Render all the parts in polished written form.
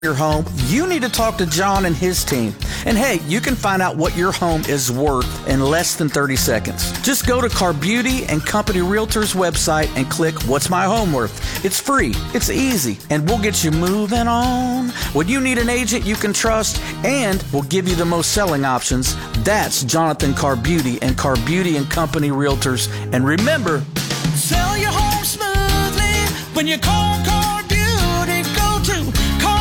your home, you need to talk to John and his team. And hey, you can find out what your home is worth in less than 30 seconds. Just go to Car Beauty and Company Realtors website and click What's My Home Worth. It's free, it's easy, and we'll get you moving on. When you need an agent you can trust, and we'll give you the most selling options, that's Jonathan Car Beauty and Car Beauty and Company Realtors. And remember, sell your home smoothly when you call Car Beauty. Go to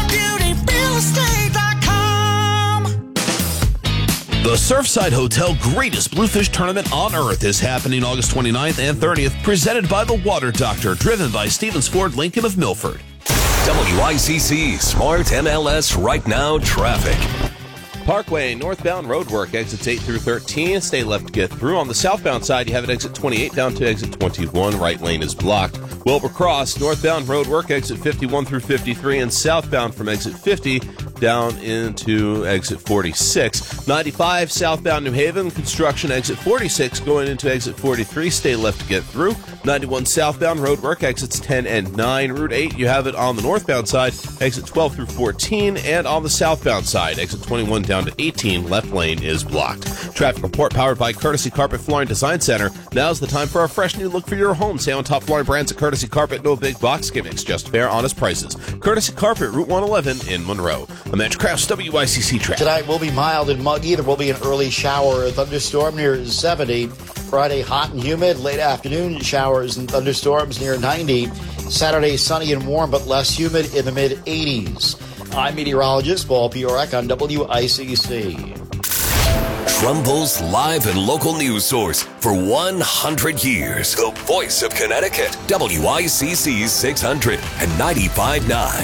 CarBeautyRealEstate.com. The Surfside Hotel Greatest Bluefish Tournament on Earth is happening August 29th and 30th, presented by The Water Doctor, driven by Stevens Ford Lincoln of Milford. WICC Smart MLS Right Now Traffic. Parkway, northbound roadwork, exits 8 through 13. Stay left to get through. On the southbound side, you have it exit 28 down to exit 21. Right lane is blocked. Wilbur Cross, northbound roadwork, exit 51 through 53. And southbound from exit 50 down into exit 46. 95, southbound New Haven, construction, exit 46 going into exit 43. Stay left to get through. 91, southbound roadwork, exits 10 and 9. Route 8, you have it on the northbound side, exit 12 through 14. And on the southbound side, exit 21 down to 18, left lane is blocked. Traffic report powered by Courtesy Carpet Flooring Design Center. Now's the time for a fresh new look for your home. Stay on top flooring brands at Courtesy Carpet. No big box gimmicks, just fair, honest prices. Courtesy Carpet, Route 111 in Monroe. I'm Andrew Krause, WICC Traffic. Tonight will be mild and muggy. There will be an early shower or thunderstorm near 70. Friday, hot and humid. Late afternoon, showers and thunderstorms near 90. Saturday, sunny and warm, but less humid in the mid-80s. I'm meteorologist Paul Piorek on WICC. Trumbull's live and local news source for 100 years. The voice of Connecticut. WICC 695.9.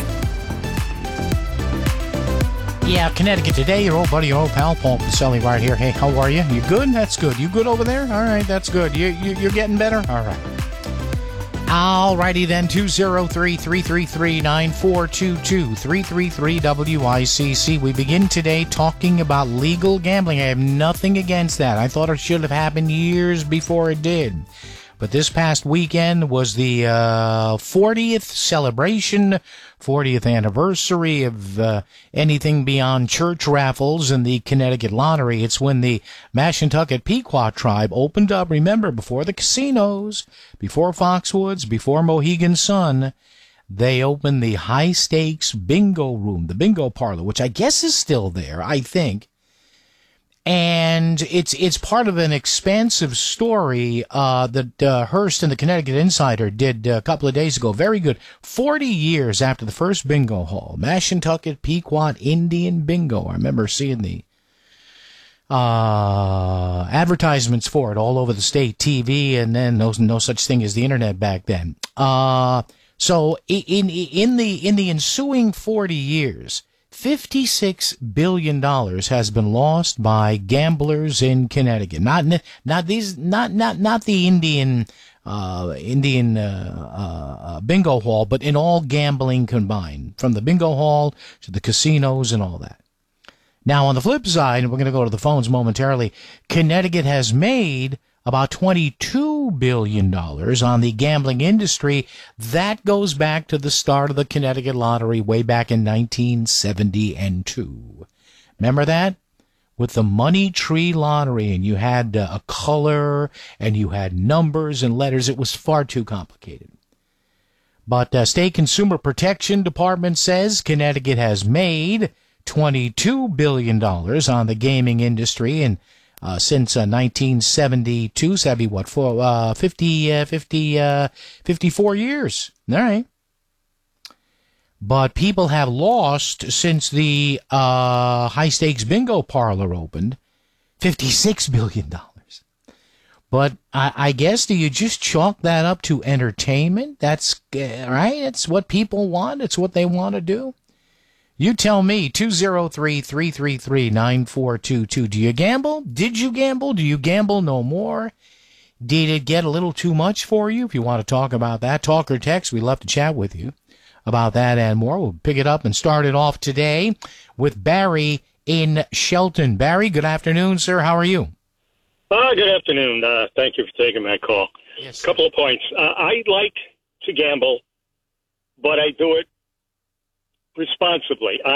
Yeah, Connecticut Today, your old buddy, your old pal, Paul Pacelli right here. Hey, how are you? You good? That's good. You good over there? All right, that's good. You're getting better? All right. All righty then, 203-333-9422, 333-WICC. We begin today talking about legal gambling. I have nothing against that. I thought it should have happened years before it did. But this past weekend was the 40th celebration, 40th anniversary of anything beyond church raffles and the Connecticut Lottery. It's when the Mashantucket Pequot tribe opened up, remember, before the casinos, before Foxwoods, before Mohegan Sun, they opened the high-stakes bingo room, the bingo parlor, which I guess is still there, I think. And it's part of an expansive story that Hearst and the Connecticut Insider did a couple of days ago. Very good. 40 years after the first bingo hall, Mashantucket Pequot Indian Bingo. I remember seeing the advertisements for it all over the state TV, and then no such thing as the internet back then. So in the ensuing 40 years, $56 billion has been lost by gamblers in Connecticut. Not the Indian bingo hall, but in all gambling combined, from the bingo hall to the casinos and all that. Now, on the flip side, and we're going to go to the phones momentarily, Connecticut has made about $22 billion on the gambling industry. That goes back to the start of the Connecticut Lottery way back in 1972. Remember that? With the Money Tree Lottery, and you had a color, and you had numbers and letters. It was far too complicated. But State Consumer Protection Department says Connecticut has made $22 billion on the gaming industry, and since 1972, so that'd be what, for 54 years. All right. But people have lost since the high-stakes bingo parlor opened, $56 billion. But I guess, do you just chalk that up to entertainment? That's right. It's what people want. It's what they want to do. You tell me, 203-333-9422. Do you gamble? Did you gamble? Do you gamble no more? Did it get a little too much for you? If you want to talk about that, talk or text. We'd love to chat with you about that and more. We'll pick it up and start it off today with Barry in Shelton. Barry, good afternoon, sir. How are you? Good afternoon. Thank you for taking my call. Yes, a couple of points. I like to gamble, but I do it responsibly.